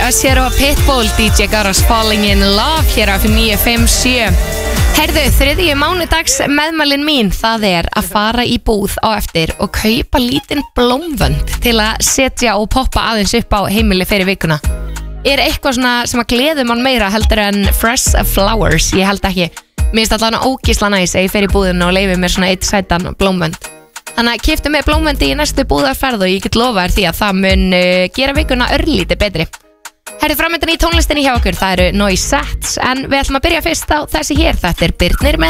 Usher og Pitbull, DJ Garas Falling in Love hér á 957. Heyrðu, þriðji mánudags meðmælin mín, það er að fara í búð á eftir og kaupa lítinn blómvönd til að setja og poppa aðeins upp á heimili fyrir vikuna. Er eitthvað svona sem að gleður mann meira heldur en fresh flowers? Ég held ekki. Mér finnst allavega ógísla næs að ég fer í búðinu og leyfi mér svona eitt sætan blómvönd. Þannig að keyptu með blómvöndi í næstu búðarferð og ég get lofa þér því að það mun gera vikuna örlítið betri. Herri, framöndan í tónlistinni hjá okkur, það eru Noisette, en við ætlum að byrja fyrst á þessi hér. Þetta er Birnir með